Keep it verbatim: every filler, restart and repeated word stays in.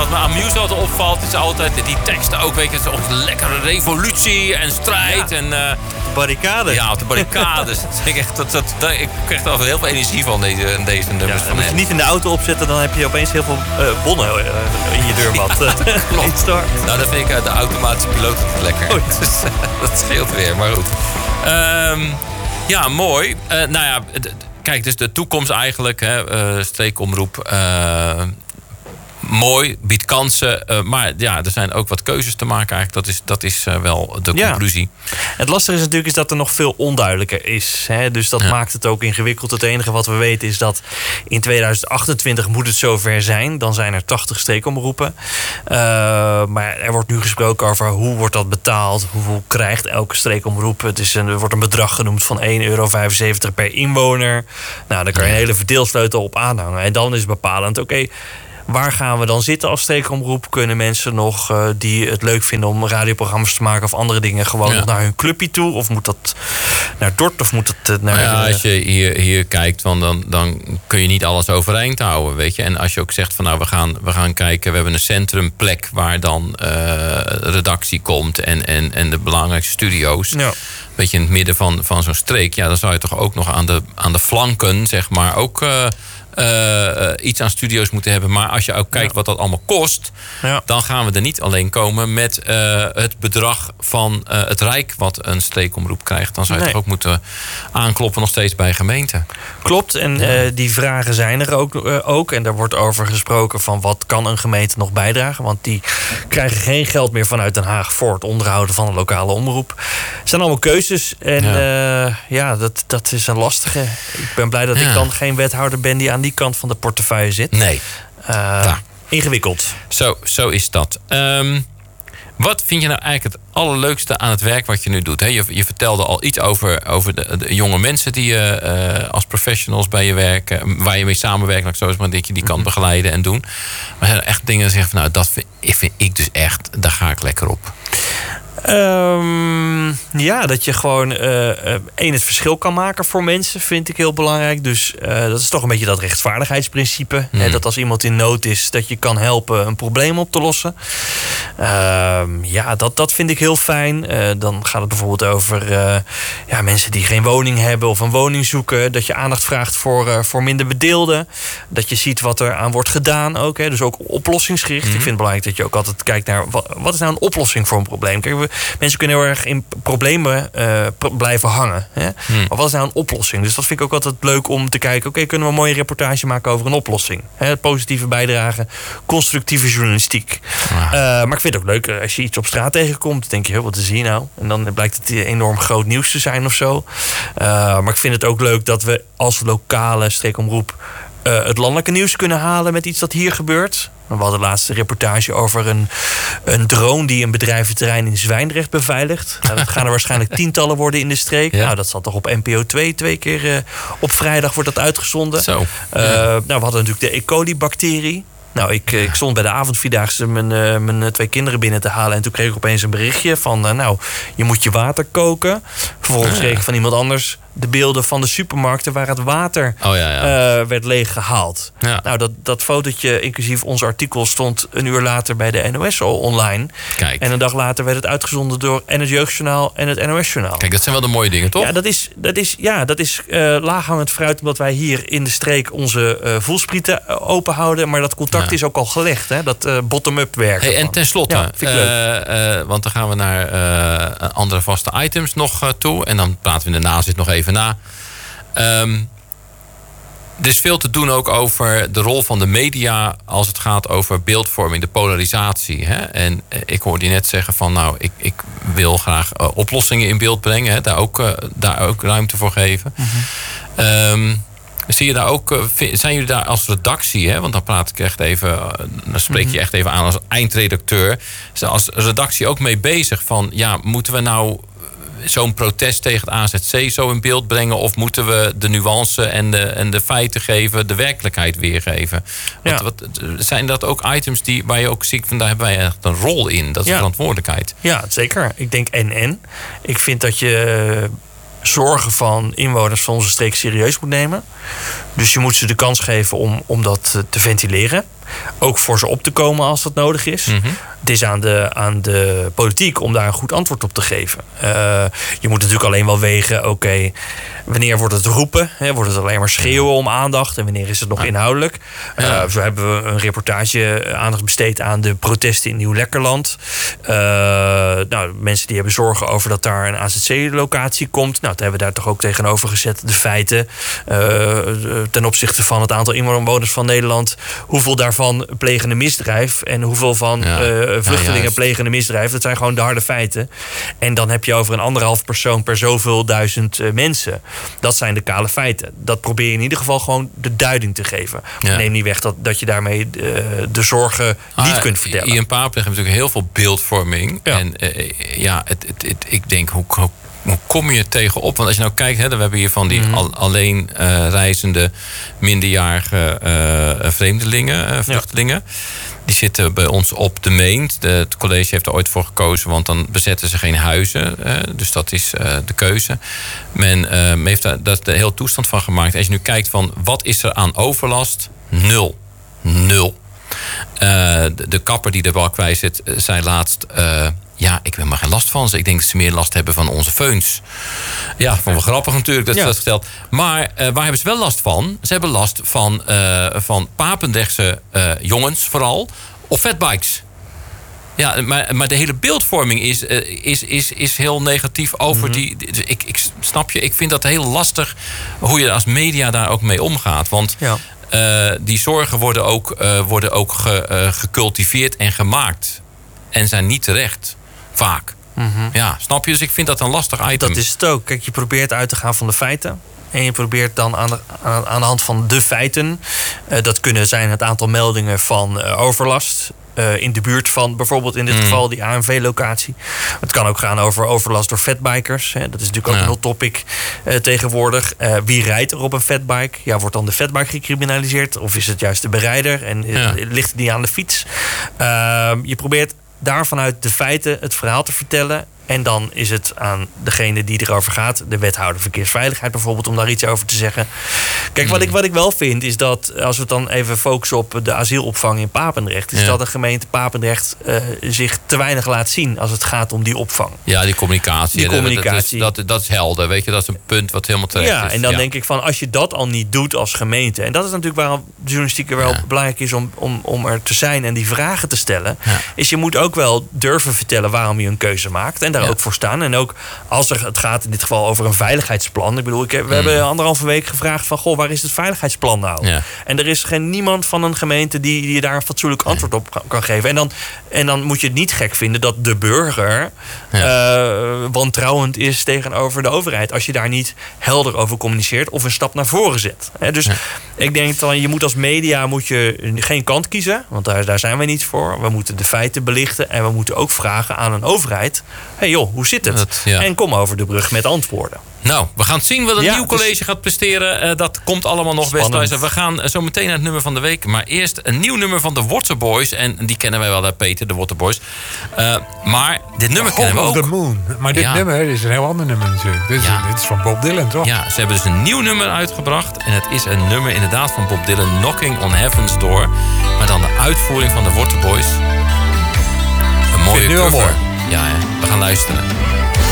wat me aan Muse altijd opvalt, is altijd die teksten ook, weet je, zo lekkere revolutie en strijd. Ja. En, uh, barricades. Ja, op de barricades. ik, echt, dat, dat, dat, ik krijg er altijd heel veel energie van, deze, deze nummers. Ja, van moet je niet in de auto opzetten, dan heb je opeens heel veel uh, bonnen uh, in je deurmat. Ja, klopt. Nou, dat vind ik uit de automatische piloot lekker. Oh, dus, uh, dat scheelt weer, maar goed. Um, ja, mooi. Uh, nou ja, d- kijk, dus de toekomst eigenlijk, hè, uh, streekomroep. Uh, mooi, biedt kansen. Uh, maar ja, er zijn ook wat keuzes te maken eigenlijk. Dat is, dat is uh, wel de ja. conclusie. Het lastige is natuurlijk is dat er nog veel onduidelijker is. Hè? Dus dat ja. maakt het ook ingewikkeld. Het enige wat we weten is dat in tweeduizend achtentwintig moet het zover zijn. Dan zijn er tachtig streekomroepen. Uh, maar er wordt nu gesproken over hoe wordt dat betaald. Hoeveel krijgt elke streekomroep. Het is een, er wordt een bedrag genoemd van één euro vijfenzeventig per inwoner. Nou, daar kan je een hele verdeelsleutel op aanhangen. En dan is bepalend, oké, okay, waar gaan we dan zitten als streekomroep? Kunnen mensen nog uh, die het leuk vinden om radioprogramma's te maken of andere dingen gewoon ja. nog naar hun clubje toe? Of moet dat naar Dort? Of moet het naar... Ja, als je hier, hier kijkt, van dan, dan kun je niet alles overeind houden, weet je. En als je ook zegt van nou, we gaan, we gaan kijken, we hebben een centrumplek waar dan uh, redactie komt en, en, en de belangrijkste studio's. Ja. Een beetje in het midden van, van zo'n streek. Ja, dan zou je toch ook nog aan de, aan de flanken, zeg maar, ook... Uh, Uh, uh, iets aan studio's moeten hebben. Maar als je ook kijkt ja. wat dat allemaal kost... Ja. dan gaan we er niet alleen komen met uh, het bedrag van uh, het Rijk... wat een streekomroep krijgt. Dan zou je nee. toch ook moeten aankloppen nog steeds bij gemeenten. Klopt, en ja. uh, die vragen zijn er ook, uh, ook. En daar wordt over gesproken van wat kan een gemeente nog bijdragen. Want die krijgen geen geld meer vanuit Den Haag... voor het onderhouden van een lokale omroep. Het zijn allemaal keuzes. En ja, uh, ja dat, dat is een lastige. Ik ben blij dat ja. ik dan geen wethouder ben... die aan die kant van de portefeuille zit. Nee. Uh, ja. Ingewikkeld. Zo, zo is dat. Um, wat vind je nou eigenlijk het allerleukste aan het werk wat je nu doet? He, je, je vertelde al iets over, over de, de jonge mensen die je uh, als professionals bij je werken, waar je mee samenwerkt, like zo is maar dat je die kan begeleiden en doen. Maar zijn er echt dingen die zeggen van nou, dat vind, vind ik dus echt, daar ga ik lekker op. Um, ja, dat je gewoon uh, één het verschil kan maken voor mensen, vind ik heel belangrijk. Dus uh, dat is toch een beetje dat rechtvaardigheidsprincipe. Mm. Hè, dat als iemand in nood is, dat je kan helpen een probleem op te lossen. Um, ja, dat, dat vind ik heel fijn. Uh, dan gaat het bijvoorbeeld over uh, ja, mensen die geen woning hebben of een woning zoeken. Dat je aandacht vraagt voor, uh, voor minder bedeelden. Dat je ziet wat er aan wordt gedaan ook. Hè. Dus ook oplossingsgericht. Mm. Ik vind het belangrijk dat je ook altijd kijkt naar wat, wat is nou een oplossing voor een probleem. Kijk, we, mensen kunnen heel erg in problemen uh, pro- blijven hangen. Hè? Hmm. Maar wat is nou een oplossing? Dus dat vind ik ook altijd leuk om te kijken. Oké, okay, kunnen we een mooie reportage maken over een oplossing? Hè? Positieve bijdrage, constructieve journalistiek. Ah. Uh, maar ik vind het ook leuk als je iets op straat tegenkomt. Dan denk je, wat is hier nou? En dan blijkt het enorm groot nieuws te zijn of zo. Uh, maar ik vind het ook leuk dat we als lokale streekomroep Uh, het landelijke nieuws kunnen halen met iets dat hier gebeurt. We hadden laatst een reportage over een, een drone die een bedrijventerrein in Zwijndrecht beveiligt. Nou, dat gaan er waarschijnlijk tientallen worden in de streek. Ja. Nou, dat zat toch op N P O twee. Twee keer uh, op vrijdag wordt dat uitgezonden. Zo. Uh, ja. Nou, we hadden natuurlijk de E. coli-bacterie. Nou, ik, ik stond bij de avondvierdaagse mijn, uh, mijn twee kinderen binnen te halen. En toen kreeg ik opeens een berichtje van... Uh, nou, je moet je water koken. Vervolgens kreeg ik van iemand anders de beelden van de supermarkten... waar het water oh, ja, ja. Uh, werd leeggehaald. Ja. Nou, dat, dat fotootje, inclusief ons artikel... stond een uur later bij de N O S al online. Kijk. En een dag later werd het uitgezonden door en het Jeugdjournaal en het N O S-journaal. Kijk, dat zijn wel de mooie dingen, toch? Ja, dat is, dat is, ja, dat is uh, laaghangend fruit... omdat wij hier in de streek onze uh, voelsprieten open houden. Maar dat contact ja. is ook al gelegd, hè? Dat uh, bottom-up werken. Hey, en tenslotte, ja, vind ik leuk. Uh, uh, want dan gaan we naar uh, andere vaste items nog uh, toe. En dan praten we in de nazit nog even na. Um, er is veel te doen ook over de rol van de media... als het gaat over beeldvorming, de polarisatie. Hè? En uh, ik hoorde je net zeggen van... nou, ik, ik wil graag uh, oplossingen in beeld brengen. Hè? Daar, ook, uh, daar ook ruimte voor geven. Mm-hmm. Um, Zie je daar ook, zijn jullie daar als redactie, hè? Want dan praat ik echt even, dan spreek je echt even aan als eindredacteur. Als redactie ook mee bezig van, ja, moeten we nou zo'n protest tegen het A Z C zo in beeld brengen? Of moeten we de nuance en de, en de feiten geven, de werkelijkheid weergeven? Wat, ja. wat, zijn dat ook items die, waar je ook ziet van, daar hebben wij echt een rol in? Dat is ja. verantwoordelijkheid. Ja, zeker. Ik denk en-en. Ik vind dat je zorgen van inwoners van onze streek serieus moet nemen. Dus je moet ze de kans geven om, om dat te ventileren. Ook voor ze op te komen als dat nodig is. Mm-hmm. Het is aan de, aan de politiek om daar een goed antwoord op te geven. Uh, je moet natuurlijk alleen wel wegen, oké, okay, wanneer wordt het roepen? Hè? Wordt het alleen maar schreeuwen om aandacht? En wanneer is het nog ja. inhoudelijk? Uh, ja. Zo hebben we een reportage aandacht besteed aan de protesten in Nieuw-Lekkerland. Uh, nou, mensen die hebben zorgen over dat daar een A Z C-locatie komt. Nou, dat hebben we daar toch ook tegenover gezet. De feiten uh, ten opzichte van het aantal inwoners van Nederland. Hoeveel daarvan plegen een misdrijf en hoeveel van ja. uh, vluchtelingen ja, plegen een misdrijf. Dat zijn gewoon de harde feiten. En dan heb je over een anderhalf persoon per zoveel duizend uh, mensen. Dat zijn de kale feiten. Dat probeer je in ieder geval gewoon de duiding te geven. Ja. Neem niet weg dat, dat je daarmee uh, de zorgen ah, niet kunt vertellen. Ian Papelig heeft natuurlijk heel veel beeldvorming. Ja. En uh, ja, het, het, het, ik denk, hoe, hoe Hoe kom je tegenop? Want als je nou kijkt, hè, we hebben hier van die mm-hmm. al, alleen uh, reizende minderjarige uh, vreemdelingen, uh, vluchtelingen. Ja. Die zitten bij ons op de Meent. De, het college heeft er ooit voor gekozen, want dan bezetten ze geen huizen. Uh, dus dat is uh, de keuze. Men uh, heeft daar dat de hele toestand van gemaakt. Als je nu kijkt van wat is er aan overlast? Nul. Nul. Uh, de, de kapper die er wel kwijt zit, zei laatst... Uh, Ja, ik heb er maar geen last van ze. Ik denk dat ze meer last hebben van onze feuns. Ja, vond wel grappig natuurlijk dat ze ja. dat gesteld. Maar uh, waar hebben ze wel last van? Ze hebben last van, uh, van Papendrechtse uh, jongens vooral. Of fatbikes. Ja, maar, maar de hele beeldvorming is, uh, is, is, is heel negatief over mm-hmm. die... die ik, ik snap je, ik vind dat heel lastig hoe je als media daar ook mee omgaat. Want... Ja. Uh, die zorgen worden ook, uh, worden ook ge, uh, gecultiveerd en gemaakt. En zijn niet terecht. Vaak. Mm-hmm. Ja, snap je? Dus ik vind dat een lastig item. Dat is het ook. Kijk, je probeert uit te gaan van de feiten. En je probeert dan aan de, aan de hand van de feiten... Uh, dat kunnen zijn het aantal meldingen van uh, overlast... Uh, in de buurt van bijvoorbeeld in dit mm. geval die A N V-locatie. Het kan ook gaan over overlast door fatbikers. Hè. Dat is natuurlijk ook ja. een hot topic uh, tegenwoordig. Uh, wie rijdt er op een fatbike? Ja, wordt dan de fatbike gecriminaliseerd? Of is het juist de berijder? En ja. uh, ligt het niet aan de fiets? Uh, je probeert daar vanuit de feiten het verhaal te vertellen. En dan is het aan degene die erover gaat, de wethouder verkeersveiligheid bijvoorbeeld, om daar iets over te zeggen. Kijk, wat ik, wat ik wel vind, is dat als we het dan even focussen op de asielopvang in Papendrecht, is ja. dat de gemeente Papendrecht uh, zich te weinig laat zien als het gaat om die opvang. Ja, die communicatie. Die communicatie. Dat, is, dat, dat is helder, weet je, dat is een punt wat helemaal terecht ja, is. En dan ja. denk ik van, als je dat al niet doet als gemeente, en dat is natuurlijk waarom de journalistiek er wel ja. belangrijk is om, om, om er te zijn en die vragen te stellen, ja. is je moet ook wel durven vertellen waarom je een keuze maakt en daar ja. ook voor staan. En ook als er, het gaat in dit geval over een veiligheidsplan. Ik bedoel, ik heb, we mm. hebben anderhalve week gevraagd van, goh, waar is het veiligheidsplan nou? Ja. En er is geen niemand van een gemeente die, die je daar een fatsoenlijk antwoord op kan geven. En dan, en dan moet je het niet gek vinden dat de burger ja. uh, wantrouwend is tegenover de overheid. Als je daar niet helder over communiceert of een stap naar voren zet. He, dus ja. ik denk dan, je moet als media moet je geen kant kiezen. Want daar, daar zijn we niet voor. We moeten de feiten belichten. En we moeten ook vragen aan een overheid. Hé hey joh, hoe zit het? Dat, ja. En kom over de brug met antwoorden. Nou, we gaan zien wat een ja, nieuw college dus gaat presteren. Uh, dat komt allemaal nog best thuis. We gaan uh, zo meteen naar het nummer van de week. Maar eerst een nieuw nummer van de Waterboys. En die kennen wij wel, uh, Peter, de Waterboys. Uh, maar dit nummer Home kennen we ook. The Moon. Maar dit ja. nummer is een heel ander nummer natuurlijk. Dit is, ja. dit is van Bob Dylan, toch? Ja, ze hebben dus een nieuw nummer uitgebracht. En het is een nummer inderdaad van Bob Dylan, Knocking on Heaven's Door. Maar dan de uitvoering van de Waterboys. Een mooie cover. Mooi. Ja, ja, we gaan luisteren.